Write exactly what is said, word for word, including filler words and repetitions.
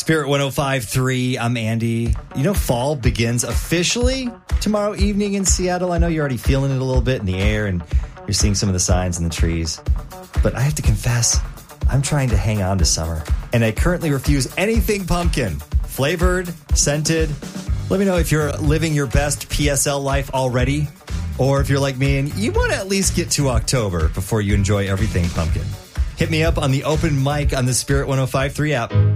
Spirit one oh five point three, I'm Andy. You know, fall begins officially tomorrow evening in Seattle. I know you're already feeling it a little bit in the air and you're seeing some of the signs in the trees. But I have to confess, I'm trying to hang on to summer. And I currently refuse anything pumpkin. Flavored, scented. Let me know if you're living your best P S L life already. Or if you're like me and you want to at least get to October before you enjoy everything pumpkin. Hit me up on the open mic on the Spirit one oh five point three app.